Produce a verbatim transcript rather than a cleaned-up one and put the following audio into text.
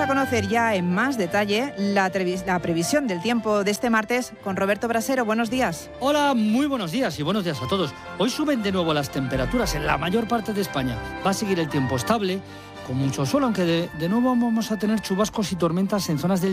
a conocer ya en más detalle la, la previsión del tiempo de este martes con Roberto Brasero. Buenos días. Hola, muy buenos días y buenos días a todos. Hoy suben de nuevo las temperaturas en la mayor parte de España. Va a seguir el tiempo estable, con mucho sol, aunque de, de nuevo vamos a tener chubascos y tormentas en zonas del